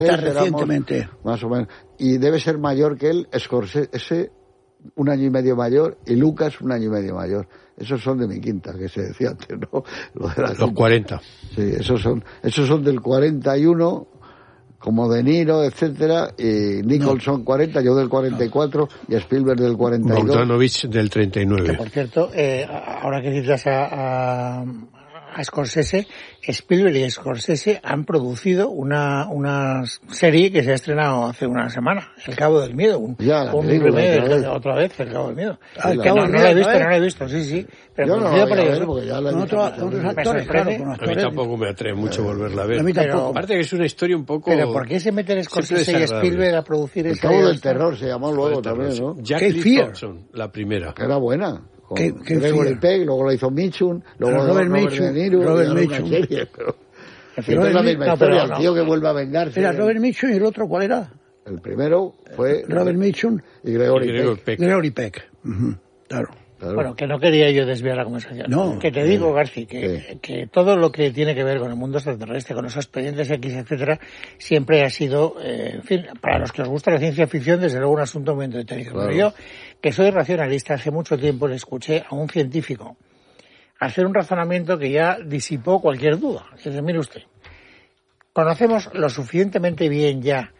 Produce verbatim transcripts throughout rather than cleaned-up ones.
recientemente. Más o menos. Y debe ser mayor que él, Scorsese, un año y medio mayor, y Lucas un año y medio mayor. Esos son de mi quinta, que se decía antes, ¿no? Lo de la Los quinta. cuarenta. Sí, esos son, esos son del cuarenta y uno, como De Niro, etcétera, y Nicholson no. cuarenta, yo del cuarenta y cuatro, y Spielberg del cuarenta y dos. Bogdanovich del treinta y nueve. Que, por cierto, eh, ahora que citas a, a, a Scorsese, Spielberg y Scorsese han producido una, una serie que se ha estrenado hace una semana, El Cabo del Miedo, un, ya, un digo, remake otra vez. otra vez, El Cabo del Miedo. Ah, el Cabo no, no lo he visto, no lo he visto, sí, sí. Pero yo no producido lo por voy a ellos. ver porque ya la he Con visto. otro, otros actores, claro, con A actores. mí tampoco me atrae mucho volverla a ver. A mí tampoco. Pero, aparte que es una historia un poco... Pero ¿por qué se meten Scorsese y Spielberg a producir El esa? Cabo del Terror se llamó luego también, ¿no? Jack Qué Lee fear. Thompson, la primera. Que era buena. Con Qué- qué Gregory fear. Peck, luego lo hizo Mitchum, luego Pero Robert Robert Mitchum, De Niro, Robert y ahora una Mitchum. serie, pero... En fin, Siempre es la misma no, historia, pero el no. tío que vuelve a vengarse. Era Robert Mitchum y el otro, ¿cuál era? El primero fue... Robert Mitchum Y Gregory, Y Gregory Peck. Peck. Gregory Peck. Ujú, claro. Claro. Bueno, que no quería yo desviar la conversación. No. Que te digo, Garci, que, Sí. que todo lo que tiene que ver con el mundo extraterrestre, con esos expedientes X, etcétera, siempre ha sido, eh, en fin, para los que os gusta la ciencia ficción, desde luego un asunto muy entretenido. Claro. Pero yo, que soy racionalista, hace mucho tiempo le escuché a un científico hacer un razonamiento que ya disipó cualquier duda. Dice, mire usted, conocemos lo suficientemente bien ya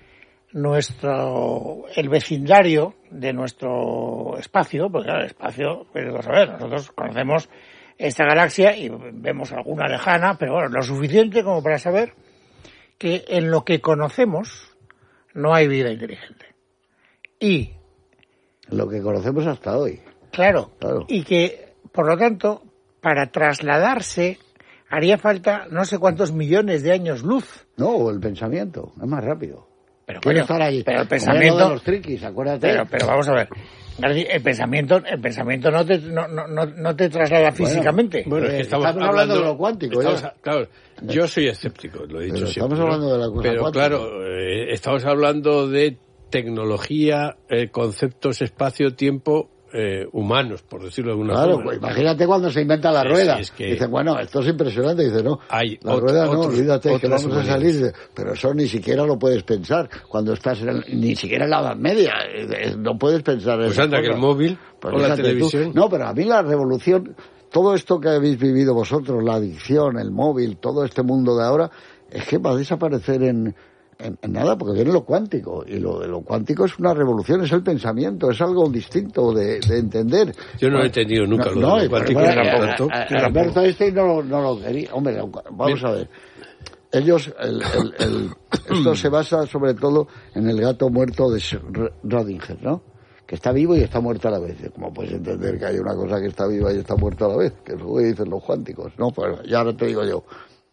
nuestro el vecindario de nuestro espacio, porque claro, el espacio, pues, vamos a ver, nosotros conocemos esta galaxia y vemos alguna lejana, pero bueno, lo suficiente como para saber que en lo que conocemos no hay vida inteligente. Y, Lo que conocemos hasta hoy. claro, Claro. y que, por lo tanto, para trasladarse haría falta no sé cuántos millones de años luz. No, el pensamiento, es más rápido. Pero, Quiere coño, estar allí. pero el Como era pensamiento... lo de los triquis, acuérdate. Pero, pero vamos a ver, García, el pensamiento, el pensamiento no te, no, no, no, no te traslada físicamente. Bueno, es Eh, que estamos, estamos hablando de lo cuántico, estamos ya. a- claro, yo soy escéptico, lo he dicho Pero siempre. estamos ¿no? hablando de la cosa Pero cuántica. claro, eh, estamos hablando de tecnología, eh, conceptos espacio-tiempo eh, humanos, por decirlo de alguna Claro, forma. pues imagínate cuando se inventa la Sí, rueda. sí, es que- Dicen, bueno, esto es impresionante. Dice, no, Hay la ot- rueda no, otros- olvídate, que otras vamos a humanidades. salir. de- Pero eso ni siquiera lo puedes pensar. Cuando estás en el- ni siquiera en la Edad Media, eh, eh, no puedes pensar Pues esas anda, que el cosas. móvil Pues o la fíjate tú. televisión... No, pero a mí la revolución, todo esto que habéis vivido vosotros, la adicción, el móvil, todo este mundo de ahora, es que va a desaparecer en, en, en nada, porque viene lo cuántico. Y lo de lo cuántico es una revolución, es el pensamiento, es algo distinto de, de entender. Yo no he entendido nunca lo de y lo cuántico. bueno, tampoco. a- a- a Albert Einstein no, lo- no lo quería. Hombre, vamos a ver. Ellos, el, el, el, esto se basa sobre todo en el gato muerto de Schrödinger, ¿no? Que está vivo y está muerto a la vez. ¿Cómo puedes entender que hay una cosa que está viva y está muerta a la vez? Que es lo que dicen los cuánticos. No, pues ya ahora te digo yo.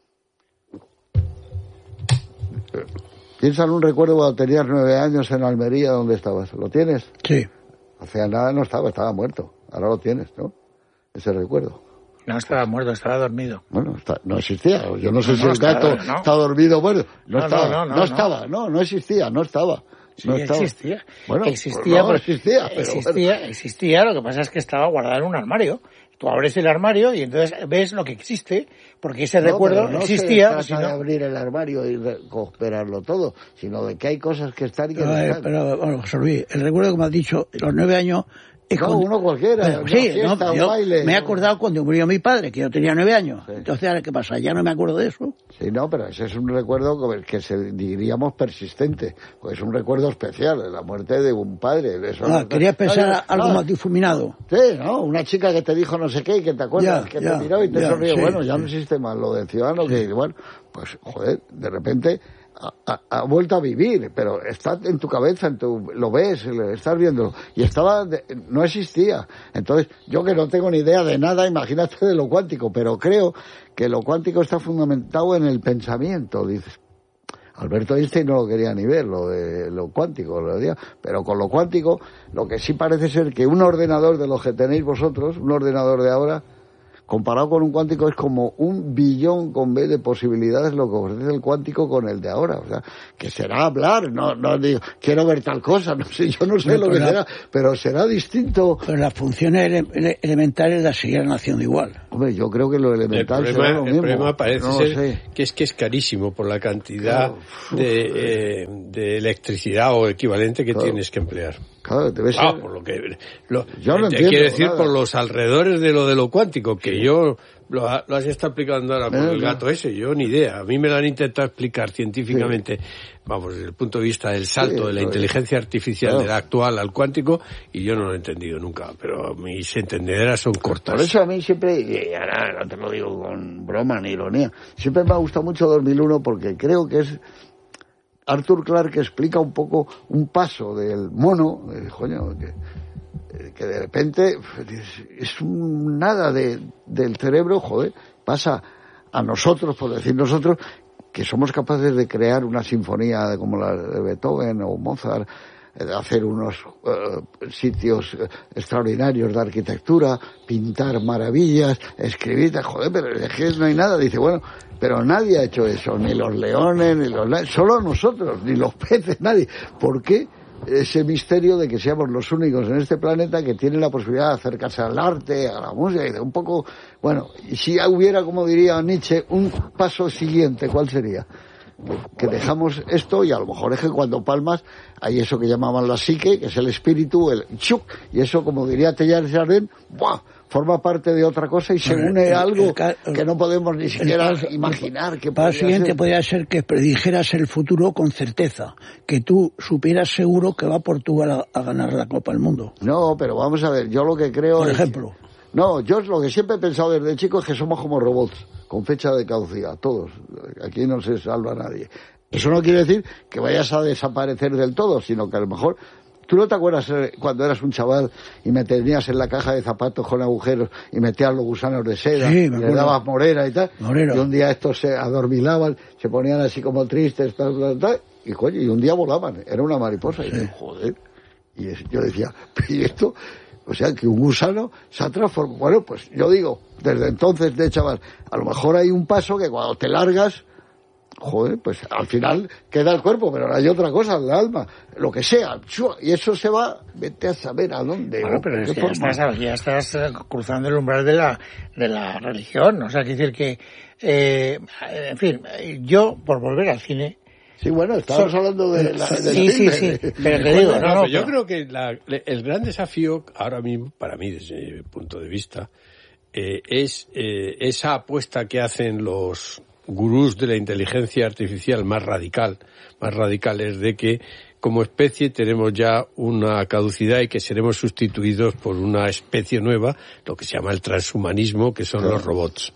Piensa en un recuerdo cuando tenías nueve años en Almería, ¿dónde estabas? ¿Lo tienes? Sí. Hace nada no estaba, estaba muerto. Ahora lo tienes, ¿no? Ese recuerdo. No estaba muerto, estaba dormido. Bueno, está, no existía. Yo no sé No, si no, el gato está- no. está dormido. Bueno, no, No, estaba. no, No, no, no, estaba. No, no existía. No estaba. Sí, no estaba. existía. Bueno, existía, pues no, pero- existía. Pero existía, bueno. existía, lo que pasa es que estaba guardado en un armario. Tú abres el armario y entonces ves lo que existe, porque ese No, recuerdo pero no existía. se trata sino- de abrir el armario y recuperarlo todo, sino de que hay cosas que están y que no Pero, están. pero bueno, José Luis, el recuerdo que me has dicho, los nueve años... Es No, cuando- uno cualquiera, Bueno, una sí, fiesta, no, un yo baile. me he acordado cuando murió mi padre, que yo tenía nueve años. Sí. Entonces, ¿ahora qué pasa? Ya no me acuerdo de eso. Sí, no, pero ese es un recuerdo como el que se diríamos persistente, pues es un recuerdo especial, de la muerte de un padre. De eso Ah, no- querías pensar no, no, algo no. más difuminado. Sí, ¿no? Una chica que te dijo no sé qué y que te acuerdas, Ya, que ya, te miró y te ya, sonrió. sí, Bueno, ya sí. no existe más lo del ciudadano que, bueno, pues, joder, de repente ha, ha- ha vuelto a vivir, pero está en tu cabeza, en tu, lo ves, lo estás viendo, y estaba, de- no existía. Entonces, yo que no tengo ni idea de nada, imagínate de lo cuántico, pero creo que lo cuántico está fundamentado en el pensamiento, dices. Alberto Einstein no lo quería ni ver, lo de lo cuántico, lo decía, pero con lo cuántico, lo que sí parece ser que un ordenador de los que tenéis vosotros, un ordenador de ahora, comparado con un cuántico es como un billón con B de posibilidades lo que ofrece el cuántico con el de ahora. O sea, que será hablar, no, no digo, quiero ver tal cosa, no sé, yo no sé no, lo que la, será, pero será distinto. Pero las funciones ele, ele, elementales las seguirán haciendo igual. Hombre, yo creo que lo elemental el problema, será lo mismo. El problema parece no ser sé. que es que es carísimo por la cantidad claro. de, eh, de electricidad o equivalente que claro. tienes que emplear. Claro, debe ser... Ah, por lo que... Lo, yo no te entiendo quiero decir nada. por los alrededores de lo de lo cuántico, que sí. yo... Lo, lo has estado explicando ahora por eh, el gato no. ese, yo ni idea. A mí me lo han intentado explicar científicamente, sí. vamos, desde el punto de vista del salto sí, de la inteligencia artificial claro. del actual al cuántico, y yo no lo he entendido nunca, pero mis entendederas son cortas. Por eso a mí siempre, y ahora no te lo digo con broma ni ironía, siempre me ha gustado mucho dos mil uno porque creo que es Arthur Clarke explica un poco un paso del mono, eh, coño, que... que de repente es un nada de, del cerebro, joder, pasa a nosotros, por decir nosotros, que somos capaces de crear una sinfonía como la de Beethoven o Mozart, de hacer unos uh, sitios extraordinarios de arquitectura, pintar maravillas, escribir, joder, pero es que no hay nada. Dice, bueno, pero nadie ha hecho eso, ni los leones, ni los... solo nosotros, ni los peces, nadie. ¿Por qué? Ese misterio de que seamos los únicos en este planeta que tienen la posibilidad de acercarse al arte, a la música, y de un poco, bueno, y si hubiera, como diría Nietzsche, un paso siguiente, ¿cuál sería? Que dejamos esto y a lo mejor es que cuando palmas hay eso que llamaban la psique, que es el espíritu, el chuc, y eso, como diría Teilhard de Chardin, ¡buah!, forma parte de otra cosa y se une a algo el, el, que no podemos ni siquiera el, imaginar que para el siguiente ser. Podría ser que predijeras el futuro con certeza, que tú supieras seguro que va Portugal a, a ganar la Copa del Mundo. No, pero vamos a ver, yo lo que creo por es... ejemplo. No, yo lo que siempre he pensado desde chico es que somos como robots, con fecha de caducidad, todos. Aquí no se salva nadie. Eso no quiere decir que vayas a desaparecer del todo, sino que a lo mejor... ¿Tú no te acuerdas cuando eras un chaval y me tenías en la caja de zapatos con agujeros y metías los gusanos de seda, sí, y le dabas morera y tal? Morera. Y un día estos se adormilaban, se ponían así como tristes, tal, tal, tal, y coño, y un día volaban, era una mariposa. Sí. Y yo, joder, y yo decía, ¿y esto? O sea, que un gusano se ha transformado. Bueno, pues yo digo, desde entonces de chaval, a lo mejor hay un paso que cuando te largas, joder, pues al final queda el cuerpo, pero hay otra cosa, el alma, lo que sea, y eso se va, vete a saber a dónde. Bueno, pero es que ya estás, ya estás cruzando el umbral de la, de la religión, o sea, quiere decir que, eh, en fin, yo, por volver al cine, sí, bueno, estábamos so, hablando de la, del sí, cine. Sí, sí, pero te digo, no, no, no, pero yo creo que la, el gran desafío, ahora mismo, para mí, desde mi punto de vista, eh, es eh, esa apuesta que hacen los gurús de la inteligencia artificial más radical, más radicales, de que como especie tenemos ya una caducidad y que seremos sustituidos por una especie nueva, lo que se llama el transhumanismo, que son los robots.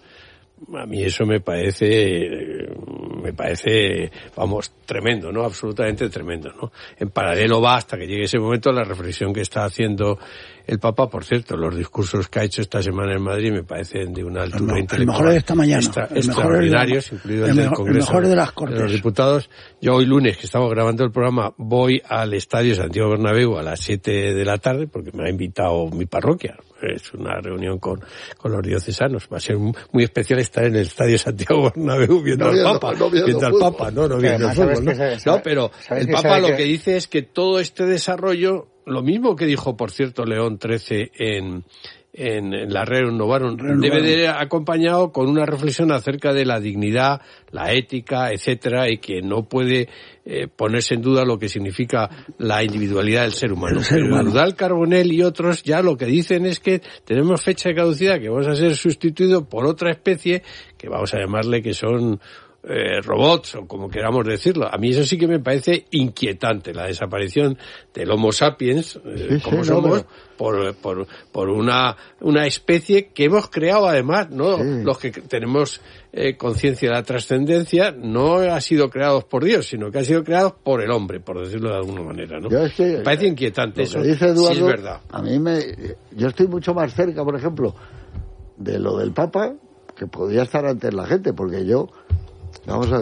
A mí eso me parece, me parece, vamos, tremendo, ¿no? Absolutamente tremendo, ¿no? En paralelo va, hasta que llegue ese momento, la reflexión que está haciendo el Papa. Por cierto, los discursos que ha hecho esta semana en Madrid me parecen de una altura el, intelectual. El mejor de esta mañana. Extra, el extraordinarios, mejor incluido el, el del mejor, Congreso el mejor de las Cortes. De los Diputados. Yo hoy lunes, que estamos grabando el programa, voy al Estadio Santiago Bernabéu a las siete de la tarde, porque me ha invitado mi parroquia. Es una reunión con, con los diocesanos. Va a ser muy especial estar en el Estadio Santiago Bernabéu viendo no, al Papa. No, no, viendo al Papa, no, no viendo el fútbol, ¿no? Sabes, no, pero el Papa lo que... que dice es que todo este desarrollo, lo mismo que dijo, por cierto, León trece en, en, en la Rerum Novarum, debe de ir acompañado con una reflexión acerca de la dignidad, la ética, etcétera, y que no puede eh, ponerse en duda lo que significa la individualidad del ser humano. Ser humano. Pero Eudal Carbonell y otros ya lo que dicen es que tenemos fecha de caducidad, que vamos a ser sustituidos por otra especie, que vamos a llamarle que son Eh, robots, o como queramos decirlo. A mí eso sí que me parece inquietante, la desaparición del Homo sapiens, eh, sí, como sí, somos, no, por, por, por una, una especie que hemos creado además, ¿no? Sí. Los que tenemos eh, conciencia de la trascendencia, no ha sido creados por Dios, sino que ha sido creados por el hombre, por decirlo de alguna manera, ¿no? Es que, me parece inquietante eso, dice Eduardo, sí es verdad. A mí me, yo estoy mucho más cerca, por ejemplo, de lo del Papa, que podría estar ante la gente, porque yo, vamos a ver,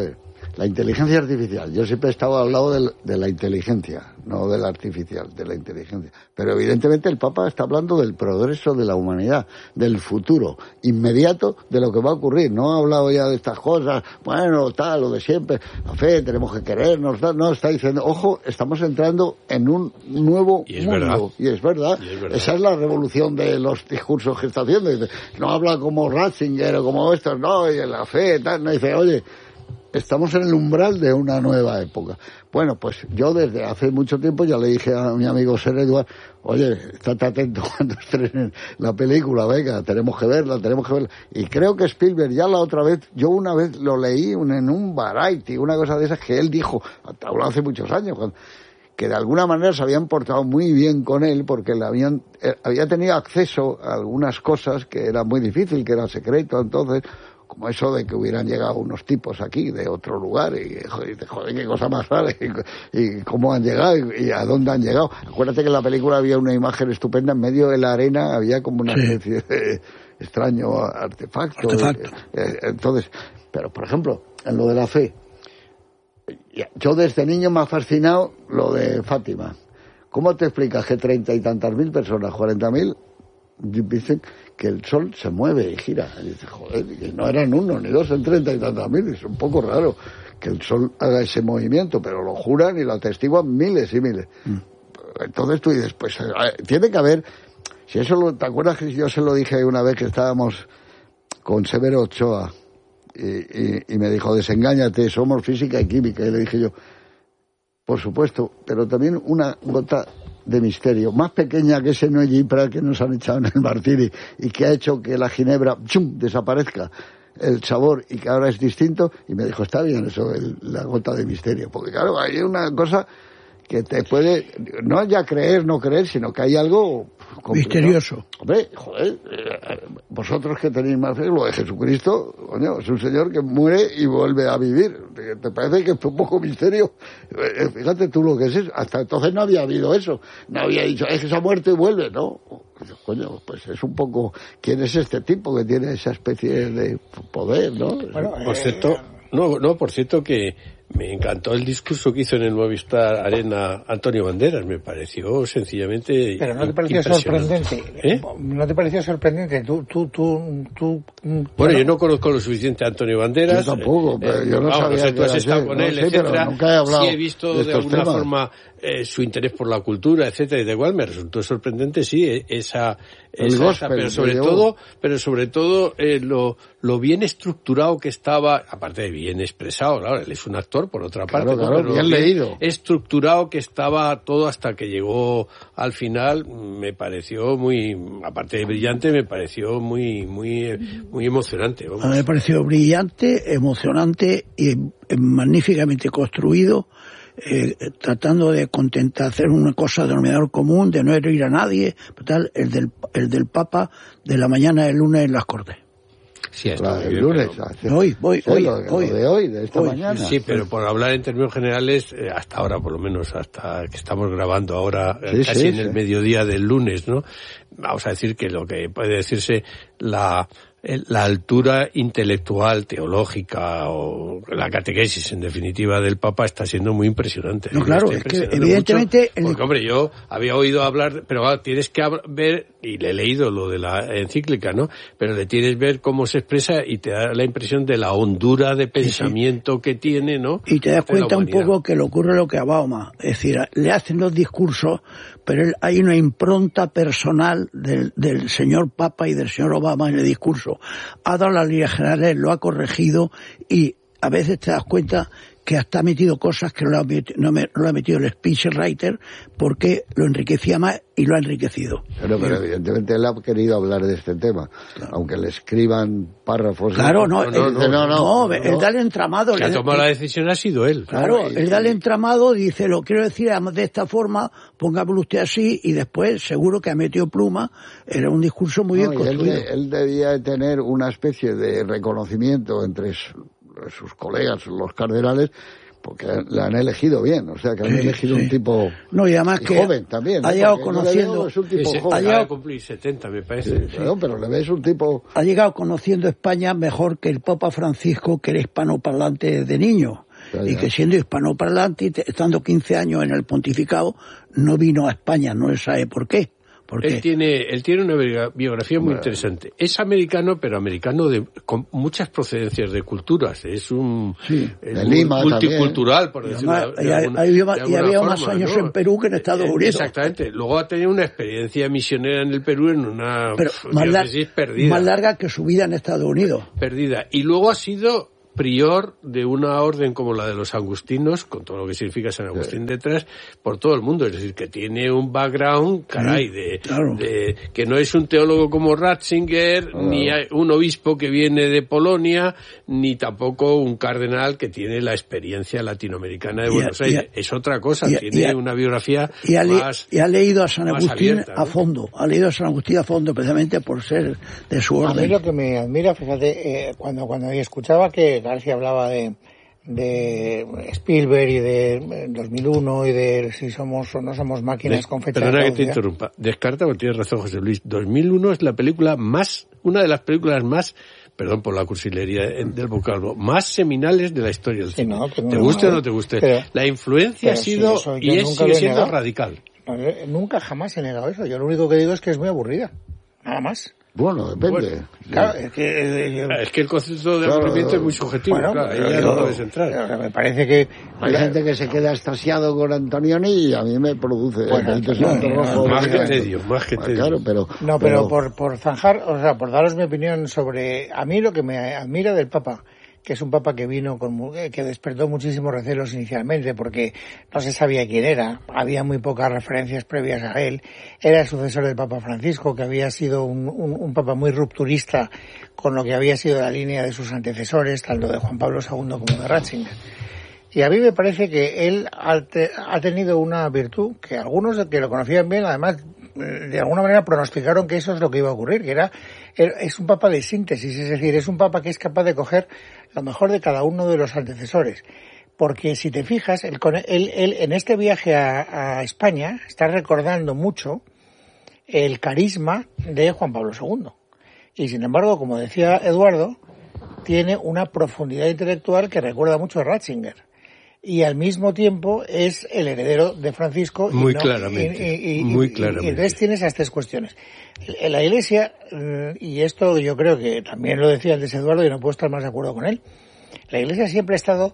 la inteligencia artificial. Yo siempre he estado al lado de, de la inteligencia, no de la artificial, de la inteligencia. Pero evidentemente el Papa está hablando del progreso de la humanidad, del futuro inmediato de lo que va a ocurrir. No ha hablado ya de estas cosas, bueno, tal, lo de siempre, la fe, tenemos que querernos, tal. No, está diciendo, ojo, estamos entrando en un nuevo y es mundo. Verdad. Y es verdad. Y es verdad. Esa es la revolución de los discursos que está haciendo. Dice, no habla como Ratzinger o como estos, no, y en la fe, tal. No, dice, oye, estamos en el umbral de una nueva época. Bueno, pues yo desde hace mucho tiempo ya le dije a mi amigo Ser Eduard, oye, estate atento cuando estrenen la película, venga, tenemos que verla, tenemos que verla. Y creo que Spielberg ya la otra vez, yo una vez lo leí en un Variety, una cosa de esas que él dijo, habló hace muchos años, cuando, que de alguna manera se habían portado muy bien con él porque le habían, eh, había tenido acceso a algunas cosas que era muy difícil, que era secreto, entonces, como eso de que hubieran llegado unos tipos aquí de otro lugar y joder, joder qué cosa más rara y, y cómo han llegado y, y a dónde han llegado. Acuérdate que en la película había una imagen estupenda, en medio de la arena había como una sí. especie de extraño artefacto. artefacto. Eh, entonces, pero por ejemplo, en lo de la fe, yo desde niño me ha fascinado lo de Fátima. ¿Cómo te explicas que treinta y tantas mil personas, cuarenta mil, dicen que el sol se mueve y gira? Y dices, joder, que no eran uno ni dos, en treinta y tantas mil. Es un poco raro que el sol haga ese movimiento, pero lo juran y lo atestiguan miles y miles. Mm. Entonces tú dices, pues tiene que haber, si eso lo, ¿te acuerdas que yo se lo dije una vez que estábamos con Severo Ochoa? Y, y, y me dijo, desengáñate, somos física y química. Y le dije yo, por supuesto, pero también una gota de misterio, más pequeña que ese Noé Ypres que nos han echado en el Martini y que ha hecho que la ginebra ¡chum!, desaparezca el sabor y que ahora es distinto. Y me dijo, está bien eso, el, la gota de misterio, porque claro, hay una cosa que te puede, no ya creer, no creer, sino que hay algo complicado. Misterioso. Hombre, joder, eh, vosotros que tenéis más fe, lo de Jesucristo, coño, es un señor que muere y vuelve a vivir. ¿Te parece que es un poco misterio? Eh, fíjate tú lo que es eso. Hasta entonces no había habido eso. No había dicho, es que se ha muerto y vuelve, ¿no? Coño, pues es un poco, ¿quién es este tipo que tiene esa especie de poder, no? Bueno, por cierto, no, no, por cierto que me encantó el discurso que hizo en el Movistar Arena Antonio Banderas, me pareció sencillamente Pero no te pareció sorprendente, ¿eh? ¿No te pareció sorprendente? Tú, tú, tú, tú... Bueno, bueno, yo no conozco lo suficiente a Antonio Banderas. Yo tampoco, pero eh, yo no vamos, sabía tú has estado con no, él, sí, etcétera. Nunca he hablado sí he visto de, de alguna temas. forma eh, su interés por la cultura, etcétera, y de igual me resultó sorprendente, sí, esa, esa, gospel, esa pero sobre todo, pero sobre todo eh, lo, lo bien estructurado que estaba, aparte de bien expresado, claro, él es un actor por otra claro, parte, claro, pero bien leído, estructurado que estaba todo hasta que llegó al final, me pareció muy, aparte de brillante, me pareció muy, muy, muy emocionante. Vamos. A mí me pareció brillante, emocionante y magníficamente construido. Eh, tratando de contentar, hacer una cosa de denominador común, de no herir a nadie, tal, el del, el del Papa de la mañana del lunes en las Cortes. Sí, claro, el bien, lunes. pero... Hoy, voy, sí, hoy, lo, hoy. Lo de hoy, de esta hoy. mañana. Sí, pero por hablar en términos generales, eh, hasta ahora, por lo menos, hasta que estamos grabando ahora, eh, sí, casi sí, en sí. el mediodía del lunes, ¿no? Vamos a decir que lo que puede decirse la... la altura intelectual, teológica o la catequesis, en definitiva, del Papa está siendo muy impresionante. No, claro, es que evidentemente... Mucho, porque, hombre, yo había oído hablar, pero claro, tienes que ver, y le he leído lo de la encíclica, ¿no? Pero le tienes que ver cómo se expresa y te da la impresión de la hondura de pensamiento sí, sí. que tiene, ¿no? Y te das cuenta un poco que le ocurre lo que a Obama. Es decir, le hacen los discursos, pero él, hay una impronta personal del, del señor Papa y del señor Obama en el discurso. Ha dado las líneas generales, lo ha corregido y a veces te das cuenta que hasta ha metido cosas que no lo ha metido, no me, no lo ha metido el speechwriter porque lo enriquecía más y lo ha enriquecido. Pero, pero evidentemente él ha querido hablar de este tema, claro. Aunque le escriban párrafos. Claro, no, no, no, no, no, no, no él da el entramado. Que ha tomado la decisión ha sido él. Claro, él da el entramado, dice, lo quiero decir de esta forma, póngamelo usted así, y después seguro que ha metido pluma, era un discurso muy no, bien construido. Él, él debía tener una especie de reconocimiento entre sus colegas, los cardenales, porque le han elegido bien, o sea que han sí, elegido sí. un tipo no, y además y que joven también, ha llegado conociendo, es un tipo sí, joven. Ha llegado a cumplir setenta, me parece. Sí, sí. Pero, pero le ves un tipo... Ha llegado conociendo España mejor que el Papa Francisco, que era hispanoparlante de niño. ya, y que siendo hispanoparlante, estando quince años en el pontificado, no vino a España, no se sabe por qué. Él tiene, él tiene una biografía muy interesante. Es americano, pero americano de, con muchas procedencias de culturas. Es un sí, es de Lima, multicultural, por decirlo de, de alguna, y de había forma, más años ¿no? en Perú que en Estados eh, Unidos. Exactamente. Luego ha tenido una experiencia misionera en el Perú en una pero pf, más, lar perdida. más larga que su vida en Estados Unidos. Perdida. Y luego ha sido prior de una orden como la de los agustinos, con todo lo que significa San Agustín detrás, por todo el mundo. Es decir, que tiene un background, caray, de, claro. de que no es un teólogo como Ratzinger, claro. ni un obispo que viene de Polonia, ni tampoco un cardenal que tiene la experiencia latinoamericana de Buenos Aires. A, es otra cosa, a, tiene a, una biografía y ha, más y ha leído a San Agustín abierta, ¿no? a fondo, ha leído a San Agustín a fondo, precisamente por ser de su orden. A mí lo que me admira, fíjate, eh, cuando, cuando escuchaba que García hablaba de, de Spielberg y de dos mil uno y de si somos o no somos máquinas de, con fecha perdona de que te interrumpa. Descarta, porque tienes razón, José Luis. dos mil uno es la película más, una de las películas más, perdón por la cursilería del vocablo, más seminales de la historia del sí, cine. No, ¿Te no, guste no, o no te guste? Pero, la influencia ha sido sí, y es, sigue siendo negado. radical. No, nunca jamás he negado eso. Yo lo único que digo es que es muy aburrida. Nada más. Bueno, depende. Bueno, claro, es que, eh, es que el concepto de claro, aburrimiento es muy subjetivo, bueno, claro, ahí pero, ya no puedes entrar. Me parece que... Hay gente que se queda extasiado con Antonioni y a mí me produce... Bueno, el no, no, rojo, más que bueno, tedio, más que tedio. Claro, pero... No, pero, pero por, por zanjar, o sea, por daros mi opinión sobre... A mí lo que me admira del Papa, que es un papa que vino con, que despertó muchísimos recelos inicialmente porque no se sabía quién era, había muy pocas referencias previas a él, era el sucesor del Papa Francisco, que había sido un, un, un papa muy rupturista con lo que había sido la línea de sus antecesores, tanto de Juan Pablo segundo como de Ratzinger. Y a mí me parece que él ha tenido una virtud que algunos que lo conocían bien, además, de alguna manera pronosticaron que eso es lo que iba a ocurrir, que era, es un papa de síntesis, es decir, es un papa que es capaz de coger lo mejor de cada uno de los antecesores. Porque si te fijas, él, él, él en este viaje a, a España está recordando mucho el carisma de Juan Pablo segundo. Y sin embargo, como decía Eduardo, tiene una profundidad intelectual que recuerda mucho a Ratzinger. Y al mismo tiempo es el heredero de Francisco. Muy y no, claramente. Y, y, muy y, claramente. Y entonces tienes esas tres cuestiones. En la Iglesia, y esto yo creo que también lo decía antes Eduardo y no puedo estar más de acuerdo con él, la Iglesia siempre ha estado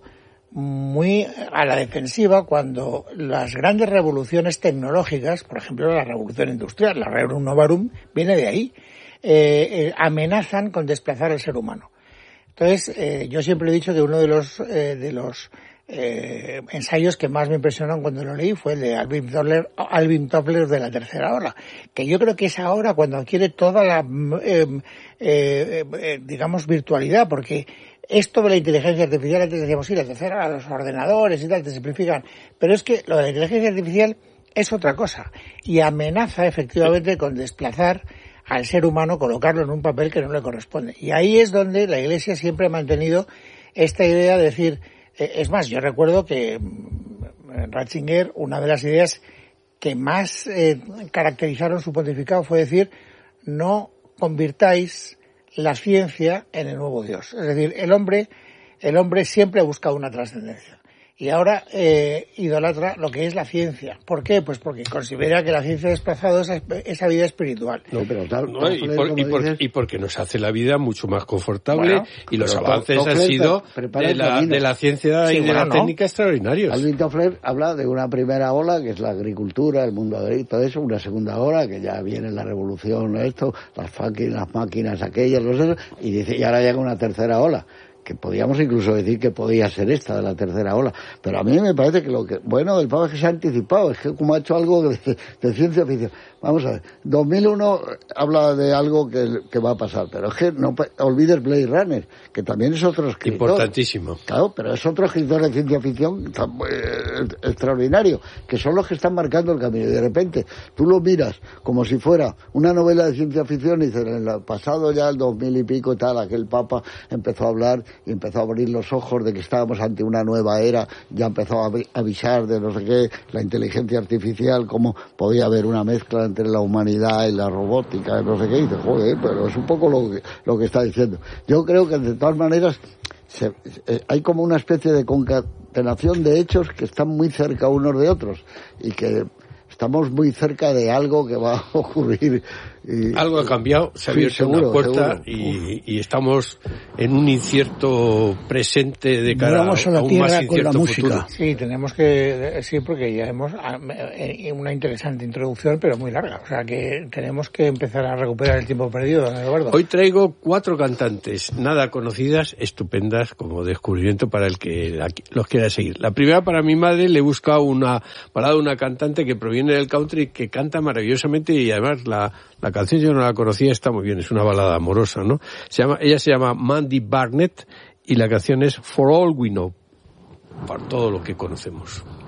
muy a la defensiva cuando las grandes revoluciones tecnológicas, por ejemplo la revolución industrial, la Rerum Novarum, viene de ahí, eh, eh, amenazan con desplazar al ser humano. Entonces, eh, yo siempre he dicho que uno de los, eh, de los Eh, ensayos que más me impresionaron cuando lo leí fue el de Alvin Toffler, Alvin Toffler de la tercera ola, que yo creo que es ahora cuando adquiere toda la eh, eh, eh, digamos virtualidad, porque esto de la inteligencia artificial, antes decíamos sí, la tercera ola, los ordenadores y tal, te simplifican, pero es que lo de la inteligencia artificial es otra cosa y amenaza efectivamente con desplazar al ser humano, colocarlo en un papel que no le corresponde, y ahí es donde la Iglesia siempre ha mantenido esta idea de decir. Es más, yo recuerdo que Ratzinger, una de las ideas que más eh, caracterizaron su pontificado fue decir, no convirtáis la ciencia en el nuevo Dios. Es decir, el hombre, el hombre siempre ha buscado una trascendencia. Y ahora eh, idolatra lo que es la ciencia. ¿Por qué? Pues porque considera que la ciencia ha desplazado esa, esa vida espiritual. No, pero tal, no, y, por, y, por, y porque nos hace la vida mucho más confortable, bueno, y los avances Toffler han sido pre, de, la, de la ciencia sí, y de bueno, la no. técnica extraordinarios. Alvin Toffler habla de una primera ola, que es la agricultura, el mundo agrícola, todo eso, una segunda ola, que ya viene la revolución, esto, las, máquinas, las máquinas aquellas, los eso, y dice, y ahora llega una tercera ola. Que podíamos incluso decir que podía ser esta de la tercera ola, pero a mí me parece que lo que bueno del Papa es que se ha anticipado, es que como ha hecho algo de, de ciencia ficción. Vamos a ver, dos mil uno habla de algo que, que va a pasar, pero es que no olvides Blade Runner, que también es otro escritor. Importantísimo. Claro, pero es otro escritor de ciencia ficción eh, extraordinario, que son los que están marcando el camino, y de repente tú lo miras como si fuera una novela de ciencia ficción y dices, en el pasado ya el dos mil y pico y tal, aquel Papa empezó a hablar y empezó a abrir los ojos de que estábamos ante una nueva era, ya empezó a avisar de no sé qué, la inteligencia artificial, cómo podía haber una mezcla entre la humanidad y la robótica, no sé qué, y dice, joder, pero es un poco lo que, lo que está diciendo. Yo creo que de todas maneras se, eh, hay como una especie de concatenación de hechos que están muy cerca unos de otros y que estamos muy cerca de algo que va a ocurrir. Y, algo ha cambiado, se ha abierto sí, seguro, una puerta y, y estamos en un incierto presente de cara Vamos a, la a un tierra más incierto con la futuro. Música. Sí, tenemos que, sí, porque ya hemos una interesante introducción, pero muy larga. O sea que tenemos que empezar a recuperar el tiempo perdido, don Eduardo. Hoy traigo cuatro cantantes, nada conocidas, estupendas como descubrimiento para el que la, los quiera seguir. La primera, para mi madre, le he buscado una balada de una cantante que proviene del country, que canta maravillosamente y además la, la canción yo no la conocía, está muy bien, es una balada amorosa, ¿no? Se llama, ella se llama Mandy Barnett y la canción es For All We Know, por todo lo que conocemos.